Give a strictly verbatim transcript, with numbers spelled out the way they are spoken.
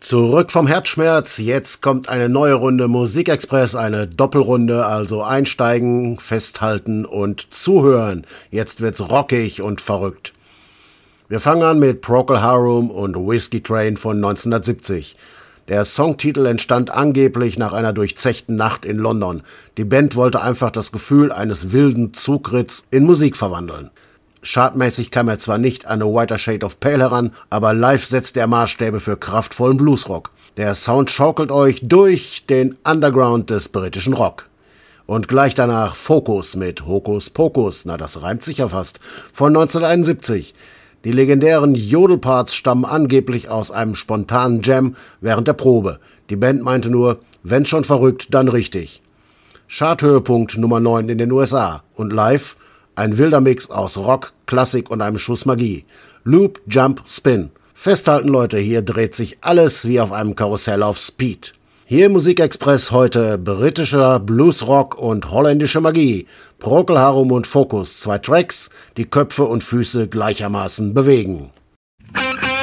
Zurück vom Herzschmerz, jetzt kommt eine neue Runde Musikexpress, eine Doppelrunde, also einsteigen, festhalten und zuhören. Jetzt wird's rockig und verrückt. Wir fangen an mit Procol Harum und Whiskey Train von neunzehnhundertsiebzig. Der Songtitel entstand angeblich nach einer durchzechten Nacht in London. Die Band wollte einfach das Gefühl eines wilden Zugritts in Musik verwandeln. Chartmäßig kam er zwar nicht an A Whiter Shade of Pale heran, aber live setzt er Maßstäbe für kraftvollen Bluesrock. Der Sound schaukelt euch durch den Underground des britischen Rock. Und gleich danach Focus mit Hokus Pokus, na das reimt sich ja fast, von neunzehnhunderteinundsiebzig. Die legendären Jodelparts stammen angeblich aus einem spontanen Jam während der Probe. Die Band meinte nur, wenn schon verrückt, dann richtig. Charthöhepunkt Nummer neun in den U S A und live ein wilder Mix aus Rock, Klassik und einem Schuss Magie. Loop, Jump, Spin. Festhalten, Leute, hier dreht sich alles wie auf einem Karussell auf Speed. Hier im Musikexpress heute britischer Bluesrock und holländische Magie. Procol Harum und Focus, zwei Tracks, die Köpfe und Füße gleichermaßen bewegen.